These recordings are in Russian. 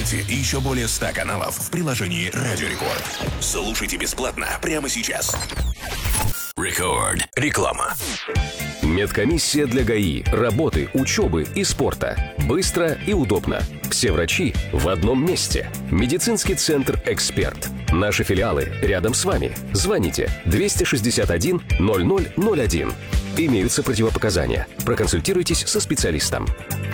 эти и еще более 100 каналов в приложении Радио Рекорд. Слушайте бесплатно прямо сейчас. Рекорд. Реклама. Медкомиссия для ГАИ, работы, учебы и спорта. Быстро и удобно. Все врачи в одном месте. Медицинский центр «Эксперт». Наши филиалы рядом с вами. Звоните 261 0001. Имеются противопоказания. Проконсультируйтесь со специалистом.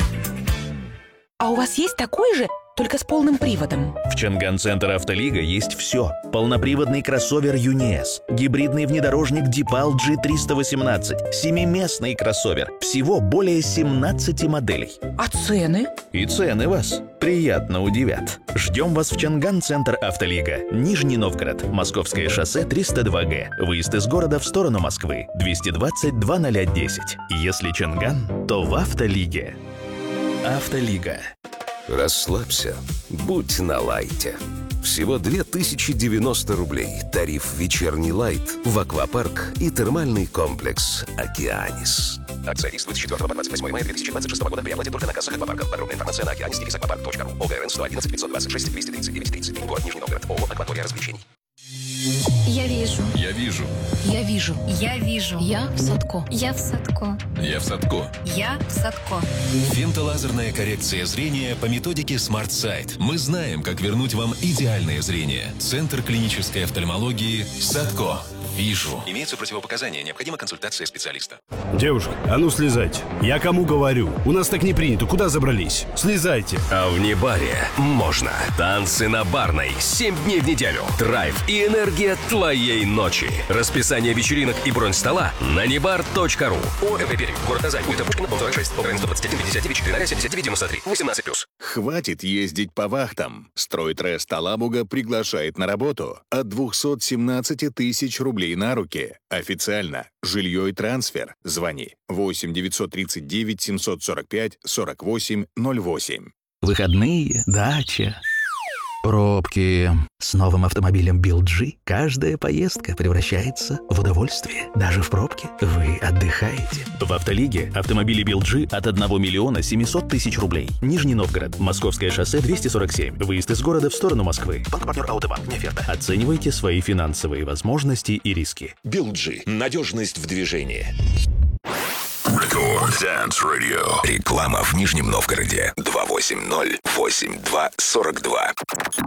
А у вас есть такой же, только с полным приводом? В Чанган-центр «Автолига» есть все. Полноприводный кроссовер «ЮНИЭС», гибридный внедорожник «Дипал G318», семиместный кроссовер. Всего более 17 моделей. А цены? И цены вас приятно удивят. Ждем вас в Чанган-центр «Автолига». Нижний Новгород. Московское шоссе 302Г. Выезд из города в сторону Москвы. 220-0010. Если Чанган, то в «Автолиге». «Автолига». Расслабься, будь на лайте. Всего 2090 рублей. Тариф «Вечерний лайт» в аквапарк и термальный комплекс «Океанис». Акция действует с 4 по 28 мая 2026 года при оплате только на кассах аквапарков. Подробная информация на океанис-аквапарк.ру. ОГРН 111 526 239 30. Город Нижний Новгород. ООО «Акватория развлечений». Я вижу. Я вижу. Я вижу. Я вижу. Я в Садко. Я в Садко. Я в Садко. Я в Садко. Фемтолазерная коррекция зрения по методике Smart Sight. Мы знаем, как вернуть вам идеальное зрение. Центр клинической офтальмологии Садко. Вижу. Имеются противопоказания. Необходима консультация специалиста. Девушка, а ну слезайте. Я кому говорю? У нас так не принято. Куда забрались? Слезайте. А в Небаре можно. Танцы на Барной. 7 дней в неделю. Драйв и энергия твоей ночи. Расписание вечеринок и бронь стола на nebar.ru. ОМВ Пермь. Город Казань. Улица Пушкина, дом 46. ОГРН 121 59 4 79 93 18+. Хватит ездить по вахтам. Стройтрест Алабуга приглашает на работу от 217 тысяч рублей на руки. Официально. Жилье и трансфер. Звони 8 939 745 48 08. Выходные, дача, пробки. С новым автомобилем BYD каждая поездка превращается в удовольствие. Даже в пробке вы отдыхаете. В «Автолиге» автомобили BYD от 1 миллиона 700 тысяч рублей. Нижний Новгород. Московское шоссе 247. Выезд из города в сторону Москвы. Банк-партнер «Аутобанк». Не оферта. Оценивайте свои финансовые возможности и риски. BYD. Надежность в движении. Рекорд Dance Radio. Реклама в Нижнем Новгороде. 280-82-42.